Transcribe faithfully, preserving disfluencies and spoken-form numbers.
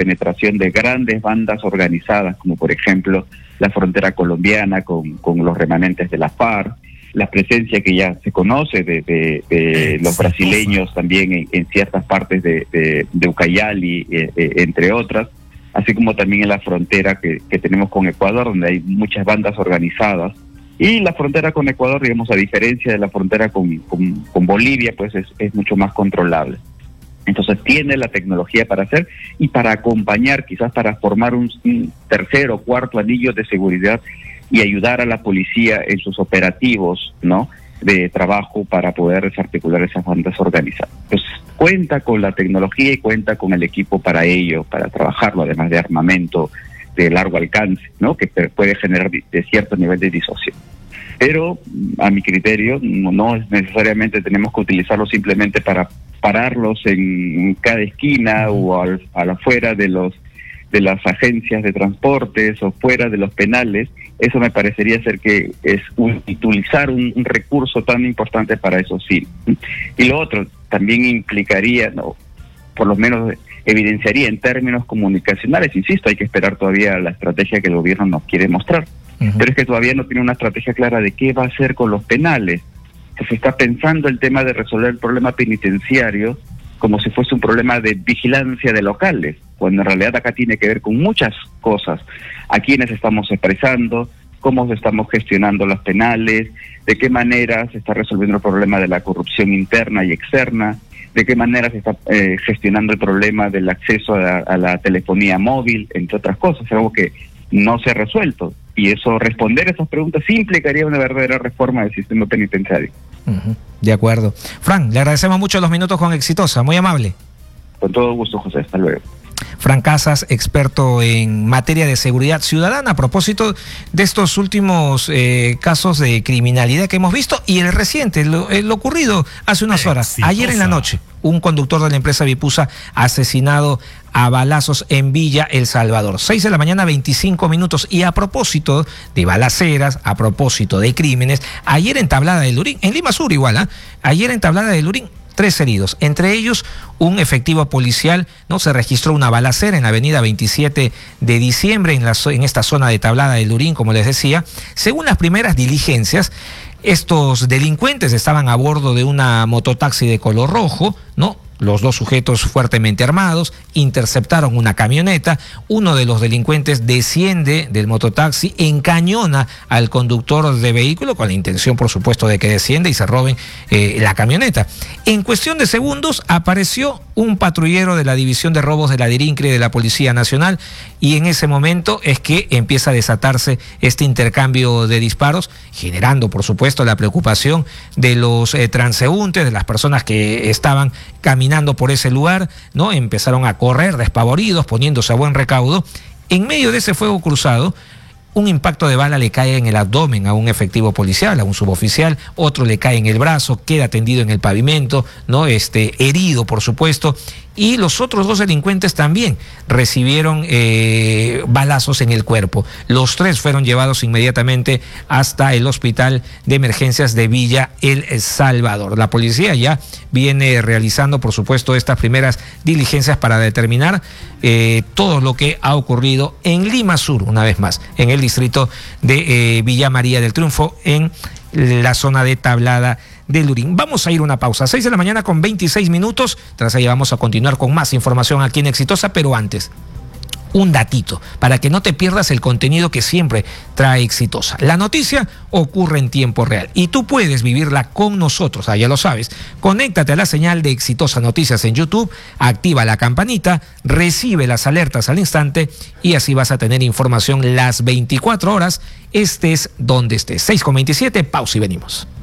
penetración de grandes bandas organizadas, como por ejemplo la frontera colombiana con, con los remanentes de la FARC, la presencia que ya se conoce de, de, de los brasileños también en, en ciertas partes de, de, de Ucayali, eh, eh, entre otras, así como también en la frontera que, que tenemos con Ecuador, donde hay muchas bandas organizadas. Y la frontera con Ecuador, digamos, a diferencia de la frontera con, con, con Bolivia, pues es, es mucho más controlable. Entonces tiene la tecnología para hacer y para acompañar, quizás para formar un, un tercer o cuarto anillo de seguridad y ayudar a la policía en sus operativos, ¿no?, de trabajo para poder desarticular esas bandas organizadas. Entonces cuenta con la tecnología y cuenta con el equipo para ello, para trabajarlo, además de armamento de largo alcance, ¿no?, que puede generar de cierto nivel de disuasión. Pero a mi criterio no, no es necesariamente tenemos que utilizarlo simplemente para pararlos en cada esquina o al, a la fuera de los de las agencias de transportes o fuera de los penales. Eso me parecería ser que es utilizar un, un recurso tan importante para eso, sí. Y lo otro también implicaría, no, por lo menos evidenciaría en términos comunicacionales, insisto, hay que esperar todavía la estrategia que el gobierno nos quiere mostrar, uh-huh. pero es que todavía no tiene una estrategia clara de qué va a hacer con los penales. Se está pensando el tema de resolver el problema penitenciario como si fuese un problema de vigilancia de locales, cuando en realidad acá tiene que ver con muchas cosas. A quiénes estamos expresando, cómo estamos gestionando los penales, de qué manera se está resolviendo el problema de la corrupción interna y externa, de qué manera se está eh, gestionando el problema del acceso a, a la telefonía móvil, entre otras cosas, algo que no se ha resuelto. Y eso, responder esas preguntas sí implicaría una verdadera reforma del sistema penitenciario. Uh-huh. De acuerdo. Fran, le agradecemos mucho los minutos con Exitosa, muy amable. Con todo gusto, José, hasta luego. Fran Casas, experto en materia de seguridad ciudadana, a propósito de estos últimos eh, casos de criminalidad que hemos visto y el reciente, lo, eh, lo ocurrido hace unas horas, Exitosa. Ayer en la noche, un conductor de la empresa Vipusa asesinado a balazos en Villa El Salvador. seis de la mañana, veinticinco minutos. Y a propósito de balaceras, a propósito de crímenes, ayer en Tablada del Lurín, en Lima Sur igual, ¿eh? ayer en Tablada del Lurín, tres heridos, entre ellos un efectivo policial, ¿no? Se registró una balacera en la avenida veintisiete de diciembre, en, la, en esta zona de Tablada del Lurín, como les decía. Según las primeras diligencias, estos delincuentes estaban a bordo de una mototaxi de color rojo, ¿no? Los dos sujetos fuertemente armados interceptaron una camioneta. Uno de los delincuentes desciende del mototaxi, encañona al conductor de vehículo con la intención, por supuesto, de que descienda y se roben eh, la camioneta. En cuestión de segundos apareció un patrullero de la División de Robos de la DIRINCRE de la Policía Nacional y en ese momento es que empieza a desatarse este intercambio de disparos, generando, por supuesto, la preocupación de los eh, transeúntes, de las personas que estaban caminando por ese lugar, ¿no? Empezaron a correr despavoridos, poniéndose a buen recaudo. En medio de ese fuego cruzado, un impacto de bala le cae en el abdomen a un efectivo policial, a un suboficial, otro le cae en el brazo, queda tendido en el pavimento, ¿no? Este, herido, por supuesto, y los otros dos delincuentes también recibieron eh, balazos en el cuerpo. Los tres fueron llevados inmediatamente hasta el hospital de emergencias de Villa El Salvador. La policía ya viene realizando, por supuesto, estas primeras diligencias para determinar eh, todo lo que ha ocurrido en Lima Sur, una vez más, en el distrito de eh, Villa María del Triunfo, en la zona de Tablada del Lurín. Vamos a ir a una pausa, seis de la mañana con veintiséis minutos, tras ahí vamos a continuar con más información aquí en Exitosa, pero antes, un datito, para que no te pierdas el contenido que siempre trae Exitosa. La noticia ocurre en tiempo real y tú puedes vivirla con nosotros, ah, ya lo sabes. Conéctate a la señal de Exitosa Noticias en YouTube, activa la campanita, recibe las alertas al instante y así vas a tener información las veinticuatro horas, estés donde estés. seis con veintisiete, pausa y venimos.